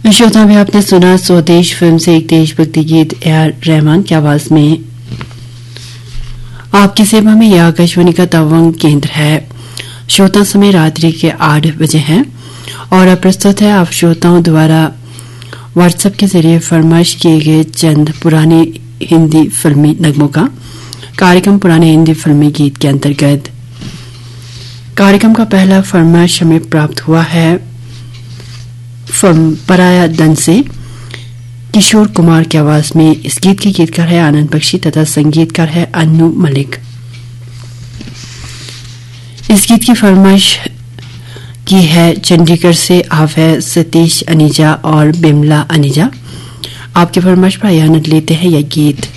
श्रोता में आपने सुना स्वदेश फिल्म से एक देशभक्ति गीत ए.आर. रहमान की आवाज में। आपकी सेवा में यह आकाशवाणी का तवांग केंद्र है। श्रोता समय रात्रि के 8 बजे हैं और अब प्रस्तुत है आप श्रोताओं द्वारा व्हाट्सएप के जरिए फरमाइश किए गए चंद पुराने हिंदी फिल्मी नगमों का कार्यक्रम पुराने हिंदी फिल्मी गीत के अंतर्गत। कार्यक्रम का पहला फरमाइश हमें प्राप्त हुआ है फिल्म पराया दन से किशोर कुमार की आवाज में। इस गीत के गीतकार है आनंद बख्शी तथा संगीतकार है अन्नू मलिक। इस गीत की फरमाइश की है चंडीगढ़ से आप है सतीश अनीजा और बिमला अनीजा। आपकी फरमाइश पर आनंद लेते हैं यह गीत।